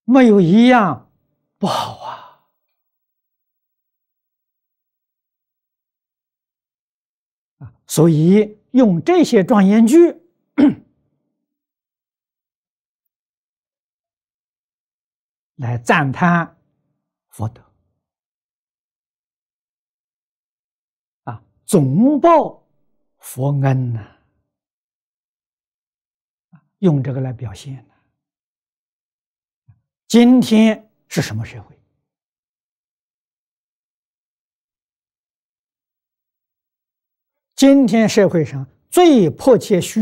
没有一样不好所以用这些庄严句来赞叹佛德总报佛恩呐，用这个来表现。今天是什么社会？今天社会上最迫切需